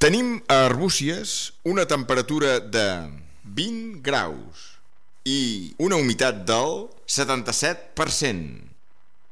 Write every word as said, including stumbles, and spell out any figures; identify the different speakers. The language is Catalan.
Speaker 1: Tenim a Arbúcies una temperatura de vint graus i una humitat del setanta-set per cent.